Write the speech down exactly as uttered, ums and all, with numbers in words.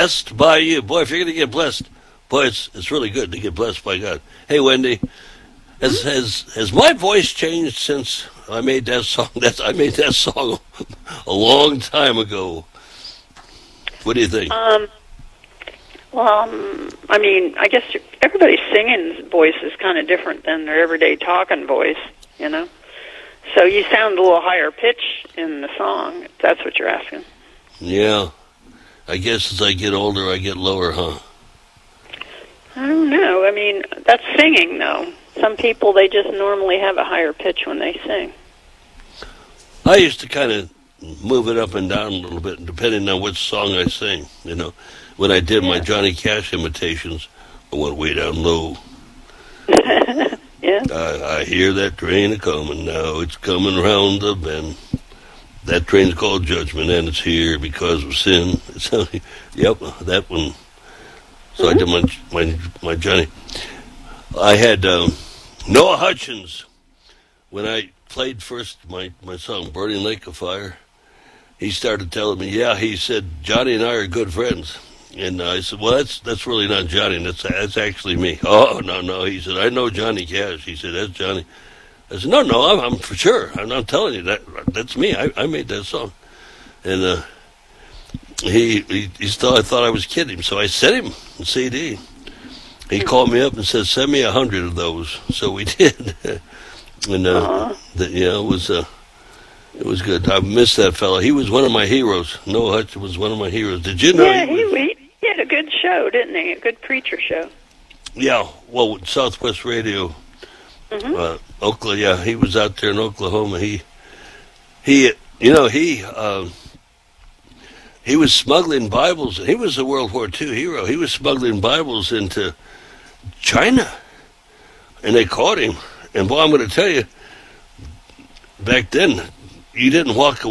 blessed by you. Boy, if you're going to get blessed, boy, it's it's really good to get blessed by God. Hey, Wendy, has has has my voice changed since I made that song? That's I made that song a long time ago. What do you think? Um, well, um, I mean, I guess everybody's singing voice is kind of different than their everyday talking voice, you know? So you sound a little higher pitch in the song, if that's what you're asking. Yeah. I guess as I get older, I get lower, huh? I don't know. I mean, that's singing, though. Some people, they just normally have a higher pitch when they sing. I used to kind of move it up and down a little bit, depending on which song I sing. You know, when I did my Johnny Cash imitations, I went way down low. Yeah. I, I hear that train a coming now. It's coming round the bend. That train's called Judgment, and it's here because of sin. It's, yep, that one. So mm-hmm. I did my my my Johnny. I had um, Noah Hutchins when I played first my my song "Burning Lake of Fire." He started telling me, yeah, he said, Johnny and I are good friends. And uh, I said, well, that's that's really not Johnny. That's that's actually me. Oh, no, no. He said, I know Johnny Cash. He said, that's Johnny. I said, no, no, I'm, I'm for sure. I'm not telling you that. That's me. I, I made that song. And uh, he, he he thought I thought I was kidding him. So I sent him a C D. He called me up and said, send me a hundred of those. So we did. and, uh, uh-huh. the, yeah, it was... Uh, It was good. I missed that fellow. He was one of my heroes. Noah Hutch was one of my heroes. Did you know? Yeah, he, was, he, he had a good show, didn't he? A good preacher show. Yeah, well, Southwest Radio, mm-hmm. uh, Oklahoma. Yeah, he was out there in Oklahoma. He, he, you know, he, uh, he was smuggling Bibles. He was a World War Two hero. He was smuggling Bibles into China, and they caught him. And boy, I'm going to tell you, back then, you didn't walk away.